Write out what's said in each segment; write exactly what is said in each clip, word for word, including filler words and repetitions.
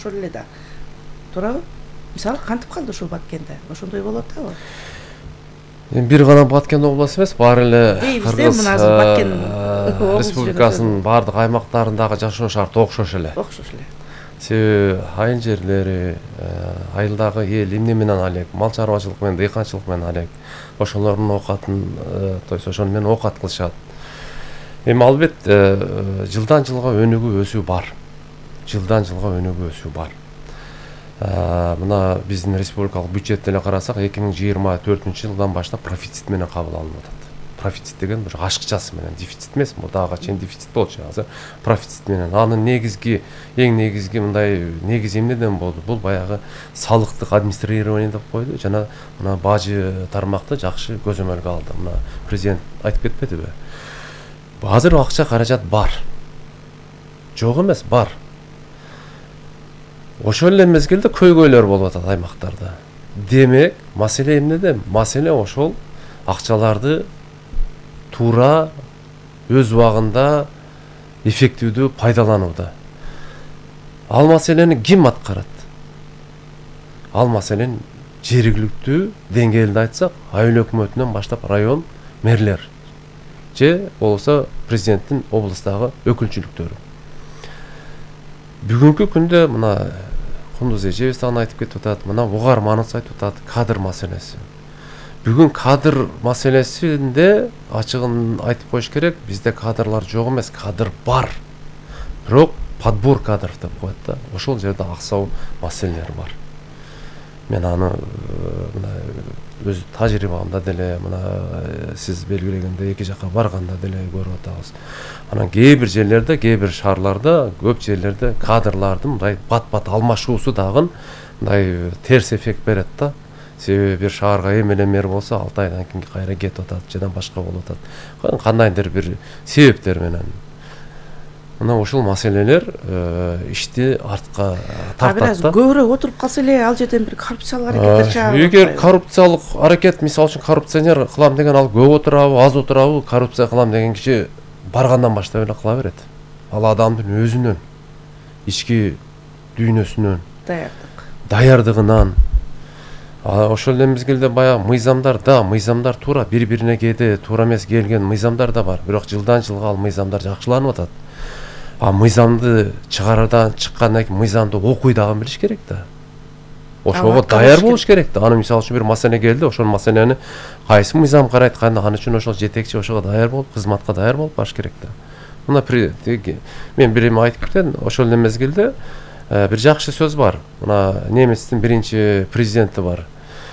ошол эле да. Туурабы? Мисалы кантип калды ушул Баткенде? Ошондой болуп атабы? Эми бир гана Баткен областы эмес, баары эле Кыргыз Республикасынын баардык аймактарындагы жашоо шарты окшош эле. Окшош эле. Себеби айыл жерлери, айылдагы эл эмне менен алек, мал чарбачылык менен, дыйканчылык менен алек. Ошолордун оокатын, то есть ошону менен оокат кылышат. Эми албетте жылдан жылга өнүгүү өсүү бар. Жылдан жылга өнүгүү өсүү бар. Мына биздин республикалык бюджетти эле карасак, эки миң жыйырма төртүнчү жылдан баштап профицит менен кабыл алынып атат. Профицит деген бир ашыкчасы менен, дефицит эмес, мурдага чейин дефицит болчу, азыр профицит менен. Анын негизги, эң негизги мындай негизи эмнеден болду? Бул баягы салыктык администрирование деп койду, жана мына бажы тармакты жакшы көзөмөлгө алды. Мына президент айтып кетпедиби? Азыр акча каражат бар. Жок эмес, бар. Ошол эле мезгилде көйгөйлөр болуп атат аймактарда. Демек, маселе эмнеде? Маселе ошол акчаларды туура өз убагында эффективдүү пайдаланууда. Ал маселени ким аткарат? Ал маселени жергиликтүү деңгээлде айтсак, айыл өкмөтүнөн баштап район мэрлер же болсо президенттин облустагы өкүлчүлүктөрү. Бүгүнкү күндө мына Кундуз эжебиз дагы айтып кетип атат, мына Угар Манус айтып атат, кадр маселеси. Бүгүн кадр маселесинде ачыгын айтып коюш керек, бизде кадрлар жок эмес, кадр бар. Бирок подбор кадров деп коет да. Ошол жерде аксоо маселелер бар. Мен аны мына өз тажрыйбамда деле, мына сиз белгилегендей эки жакка барганда деле көрүп атабыз. Анан кээ бир жерлерде, кээ бир шаарларда, көп жерлерде кадрлардын мындай бат-бат алмашуусу дагы мындай терс эффект берет да. Себеби бир шаарга эм эле мэр болсо, алты айдан кийин кайра кетип атат, жадан башка болуп атат. Кандайдыр бир себептер менен. Мына ушул маселелер ишти артка тартат да. Көбүрөөк отуруп калса эле ал жерден бир коррупциялык аракеттер чыгат. Эгер коррупциялык аракет, мисалы үчүн коррупционер кылам деген ал көп отурабы, аз отурабы, коррупция кылам деген киши баргандан баштап эле кыла берет. Ал адамдын өзүнөн, ички дүйнөсүнөн, даярдык. Даярдыгынан. Ошол эле мезгилде баягы мыйзамдар да, мыйзамдар туура бири-бирине кээде туура эмес келген мыйзамдар да бар. Бирок жылдан жылга ал мыйзамдар жакшыланып атат. А мыйзамды чыгарардан чыккандан кийин мыйзамды окуй дагы билиш керек да. Ошого даяр болуш керек да. Аны мисалы үчүн бир маселе келди, ошол маселени кайсы мыйзам карайт, кандай, аны үчүн ошол жетекчи ошого даяр болуп, кызматка даяр болуп баш керек да. Мына мен бир эме айтып кетем, ошол эле мезгилде бир жакшы сөз бар. Мына немецтин биринчи президенти бар.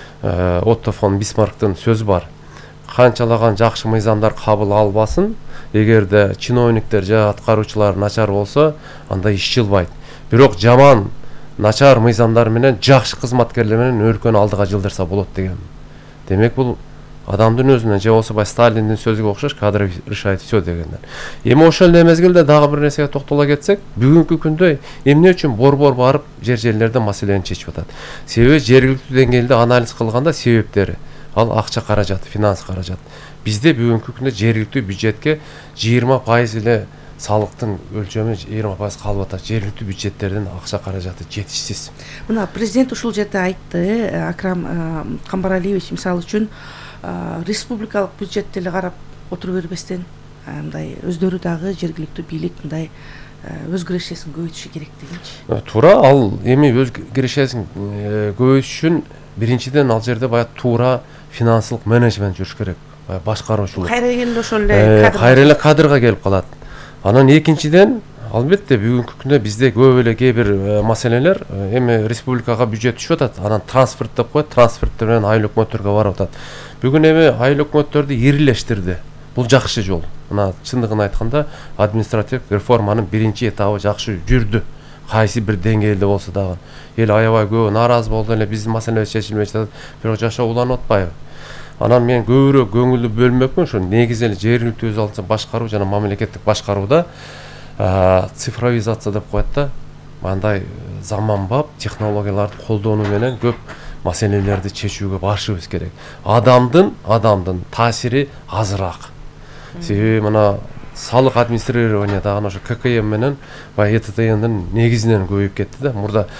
Отто фон Бисмарктын сөзү бар. Канчалаган жакшы мыйзамдар кабыл албасын, эгерде чиновниктер же аткаруучулар начар болсо, анда иш жылбайт. Бирок жаман, начар мыйзамдар менен жакшы кызматкерлер менен өлкөнү алдыга жылдырса болот деген. Демек бул адамдын өзүнөн, же болсо бай Сталиндин сөзүгө окшош, кадры решает всё дегендер. Эми ошол эле мезгилде дагы бир нерсеге токтоло кетсек, бүгүнкү күндө эмне үчүн борбор барып жер жерлерде маселени чечип атат? Себеби жергиликтүү деңгээлде анализ кылганда себептери, ал акча каражаты, финанс каражат. Бизде бүгүнкү күндө жергиликтүү бюджетке жыйырма пайыз эле салыктын өлчөмү жыйырма пайыз калып атат. Жергиликтүү бюджеттерден акча каражаты жетишсиз. Мына президент ушул жерде айтты, Акрам Камбаралиевич, мисалы үчүн республикалык бюджетти эле карап отура бербестен, мындай өздөрү дагы жергиликтүү бийлик мындай өз кирешесин көбөйтүшү керек дегенчи. Туура, ал эми өз кирешесин көбөйтүш үчүн биринчиден ал жерде баягы туура финансылык менеджмент жүрүш керек. Башкаруучулук. Кайра келип ошол эле кадр. Кайра эле кадрга келип калат. Анан экинчиден, албетте бүгүнкү күндө бизде көп эле кээ бир маселелер эми республикага бюджет түшүп атат. Анан трансферт деп коет, трансферттер менен айыл өкмөттөргө барып атат. Бүгүн эми айыл өкмөттөрдү ирилештирди. Бул жакшы жол. Мына чындыгын айтканда, административдик реформанын биринчи этабы жакшы жүрдү. Кайсы бир деңгээлде болсо дагы. Эл аябай көп нааразы болду эле, биздин маселебиз чечилбей жатат. Бирок жашоо уланып атпайбы? Анан мен көбүрөөк көңүлдү бөлмөкмүн, ошо негизи эле жергиликтүү өз алдынча башкаруу жана мамлекеттик башкарууда цифровизация деп коет да. Мындай заманбап технологияларды колдонуу менен көп маселелерди чечүүгө барышыбыз керек. Адамдын, адамдын таасири азыраак. Себеби мына салык администрирование дагы ошо ка ка эм менен баягы э тэ тэ эндин негизинен көбөйүп кетти да. Мурда